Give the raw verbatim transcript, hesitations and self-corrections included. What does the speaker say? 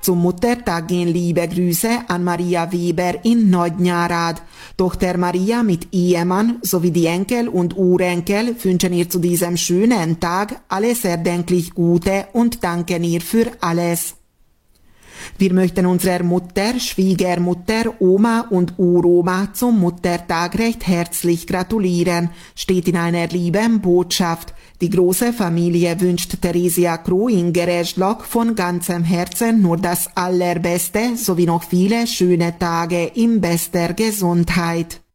Zum Muttertag gehen liebe Grüße an Maria Weber in Neudnjarad. Tochter Maria mit Ehemann sowie die Enkel und Urenkel wünschen ihr zu diesem schönen Tag alles erdenklich Gute und danken ihr für alles. Wir möchten unserer Mutter, Schwiegermutter, Oma und Uroma zum Muttertag recht herzlich gratulieren, steht in einer lieben Botschaft. Die große Familie wünscht Theresia Kroh in Gereschlock von ganzem Herzen nur das Allerbeste sowie noch viele schöne Tage in bester Gesundheit.